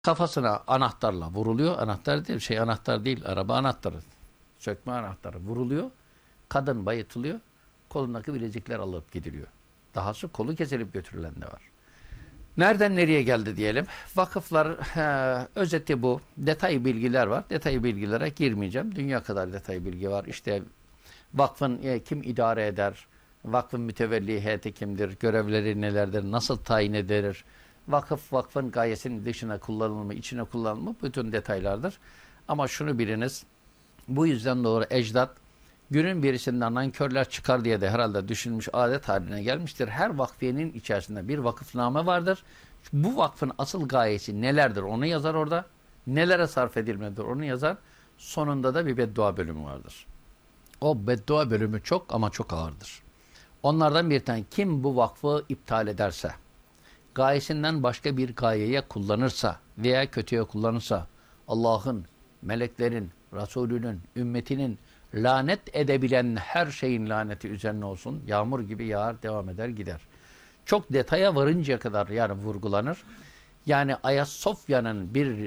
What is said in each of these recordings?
Kafasına anahtarla vuruluyor. Anahtar değil, anahtar değil, araba anahtarı. Sökme anahtarı vuruluyor. Kadın bayıltılıyor. Kolundaki bilezikler alıp gidiliyor. Dahası kolu kesilip götürülen de var. Nereden nereye geldi diyelim. Vakıflar özeti bu. Detay bilgiler var. Detay bilgilere girmeyeceğim. Dünya kadar detay bilgi var. İşte vakfın kim idare eder? Vakfın mütevelli heyeti kimdir? Görevleri nelerdir? Nasıl tayin edilir? Vakfın gayesinin dışına kullanılır mı, içine kullanılır mı? Bütün detaylardır. Ama şunu biliniz. Bu yüzden doğru ecdat günün birisinden nankörler çıkar diye de herhalde düşünmüş, adet haline gelmiştir. Her vakfiyenin içerisinde bir vakıfname vardır. Bu vakfın asıl gayesi nelerdir onu yazar orada. Nelere sarf edilmedir onu yazar. Sonunda da bir beddua bölümü vardır. O beddua bölümü çok ama çok ağırdır. Onlardan bir tane kim bu vakfı iptal ederse, gayesinden başka bir gayeye kullanırsa veya kötüye kullanırsa Allah'ın, meleklerin, Resulünün, ümmetinin lanet edebilen her şeyin laneti üzerine olsun. Yağmur gibi yağar, devam eder, gider. Çok detaya varıncaya kadar yani vurgulanır. Yani Ayasofya'nın bir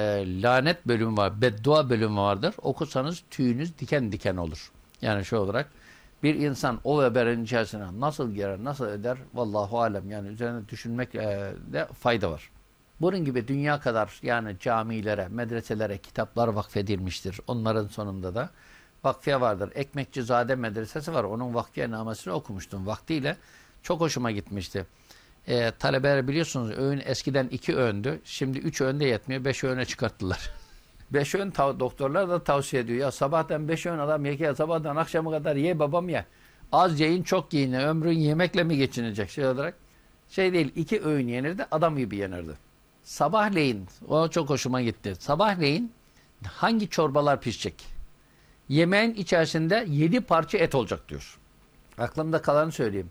lanet bölümü var, beddua bölümü vardır. Okusanız tüyünüz diken diken olur. Yani şu olarak bir insan o veberin içerisine nasıl girer, nasıl eder? Vallahu alem. Yani üzerine düşünmek de fayda var. Bunun gibi dünya kadar yani camilere, medreselere kitaplar vakfedilmiştir. Onların sonunda da vakfiye vardır. Ekmekçizade Medresesi var. Onun vakfiyenamesini okumuştum vaktiyle. Çok hoşuma gitmişti. Talebeler biliyorsunuz öğün eskiden 2 öğündü. Şimdi 3 öğünde yetmiyor. 5 öğüne çıkarttılar. 5 öğün doktorlar da tavsiye ediyor. Ya sabahtan 5 öğün adam ye ki sabahtan akşama kadar ye babam ye. Az yiyin çok yiyin. Ömrün yemekle mi geçinecek şey olarak? Şey değil 2 öğün yenirdi adam gibi yenirdi. Sabahleyin o çok hoşuma gitti. Sabahleyin hangi çorbalar pişecek? Yemeğin içerisinde 7 parça et olacak diyor. Aklımda kalanı söyleyeyim.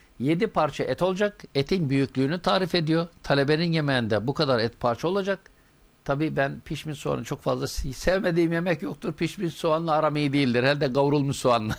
7 parça et olacak. Etin büyüklüğünü tarif ediyor. Talebenin yemeğinde bu kadar et parça olacak. Tabii ben pişmiş soğanı çok fazla sevmediğim yemek yoktur. Pişmiş soğanla aram iyi değildir. Herhalde kavrulmuş soğanla.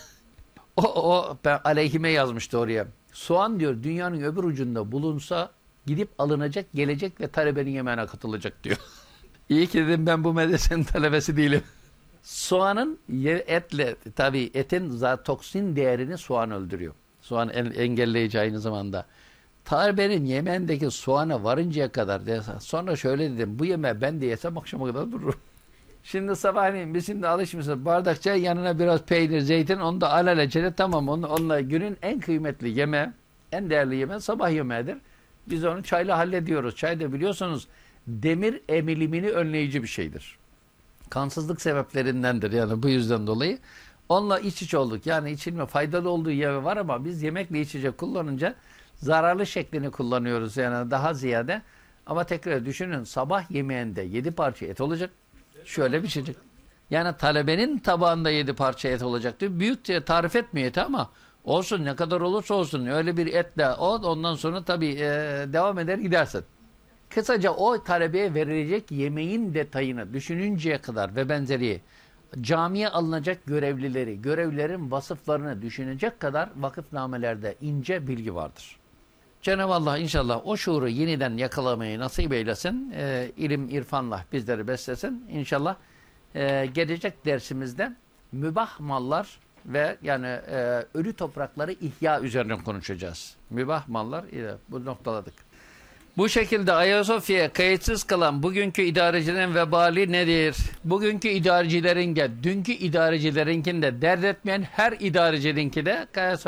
o ben aleyhime yazmıştı oraya. Soğan diyor dünyanın öbür ucunda bulunsa gidip alınacak, gelecek ve talebenin yemeğine katılacak diyor. İyi ki dedim ben bu medresenin talebesi değilim. Soğanın etle tabii etin toksin değerini soğan öldürüyor. Soğan engelleyici aynı zamanda. Talebenin yemeğindeki soğana varıncaya kadar sonra şöyle dedim bu yemeği ben de yesem akşama kadar dururum. Şimdi sabahleyin biz şimdi alışmışız bardak çay yanına biraz peynir zeytin onu da alelacele tamam onunla günün en kıymetli yemeği en değerli yemeği sabah yemeğidir. Biz onu çayla hallediyoruz. Çay da biliyorsunuz demir emilimini önleyici bir şeydir. Kansızlık sebeplerindendir yani bu yüzden dolayı. Onunla iç iç olduk. Yani içilme faydalı olduğu yeri var ama biz yemekle içecek kullanınca zararlı şeklini kullanıyoruz yani daha ziyade. Ama tekrar düşünün sabah yemeğinde 7 parça et olacak. Şöyle bir şey. Yani talebenin tabağında 7 parça et olacak diyor. Büyük tarif etmiyor eti ama olsun ne kadar olursa olsun öyle bir etle ondan sonra tabii devam eder gidersin. Kısaca o talebeye verilecek yemeğin detayını düşününceye kadar ve benzeri camiye alınacak görevlileri, görevlilerin vasıflarını düşünecek kadar vakıfnamelerde ince bilgi vardır. Cenab-ı Allah inşallah o şuuru yeniden yakalamayı nasip eylesin. İlim, irfanla bizleri beslesin. İnşallah gelecek dersimizde mübah mallar ve yani ölü toprakları ihya üzerine konuşacağız. Mübah mallar bu noktaladık. Bu şekilde Ayasofya'ya kayıtsız kalan bugünkü idarecilerin vebali nedir? Bugünkü idarecilerin de, dünkü idarecilerinkini de dert etmeyen her idarecininki de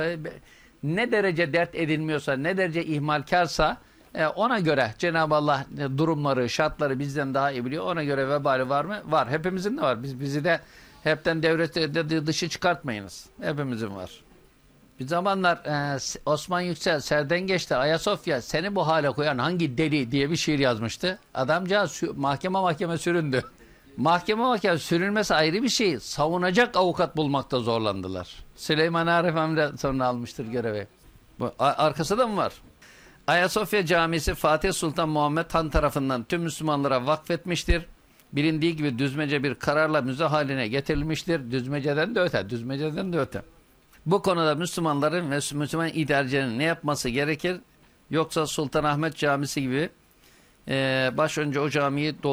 ne derece dert edilmiyorsa, ne derece ihmalkarsa ona göre Cenab-ı Allah durumları, şartları bizden daha iyi biliyor. Ona göre vebali var mı? Var. Hepimizin de var. Bizi de hepten devlet dışı çıkartmayınız. Hepimizin var. Bir zamanlar Osman Yüksel Serdengeç'te Ayasofya seni bu hale koyan hangi deli diye bir şiir yazmıştı. Adamcağız mahkeme süründü. Mahkeme sürülmesi ayrı bir şey. Savunacak avukat bulmakta zorlandılar. Süleyman Arif Hamdi sonra almıştır görevi. Arkası da mı var? Ayasofya Camisi Fatih Sultan Muhammed Han tarafından tüm Müslümanlara vakfetmiştir. Bilindiği gibi düzmece bir kararla müze haline getirilmiştir. Düzmeceden de öte. Bu konuda Müslümanların ve Müslüman idarecilerin ne yapması gerekir? Yoksa Sultanahmet Camisi gibi Baş önce o camiyi